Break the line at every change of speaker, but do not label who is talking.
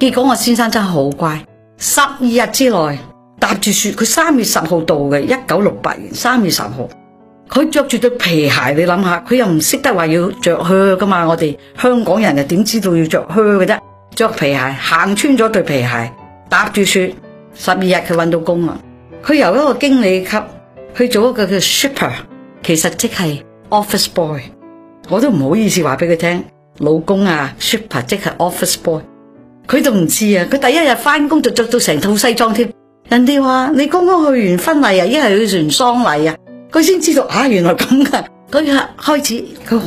結果我先生真係好乖，12日之內踏住雪，佢3月10號到嘅，1968年3月10號，佢着住對皮鞋，你諗下，佢又唔識得話要着靴噶嘛，我哋香港人又點知道要着靴嘅啫？着皮鞋行穿咗對皮鞋，踏住雪，12日佢搵到工啦。佢由一個經理級去做一個叫 shipper， 其實即係 office boy。我都唔好意思話俾佢聽，老公啊 shipper 即係 office boy。佢就唔知啊，佢第一日翻工就着到成套西裝添。人哋話你剛剛去完婚禮啊，一係去完喪禮啊，佢先知道啊，原來咁噶。嗰日開始佢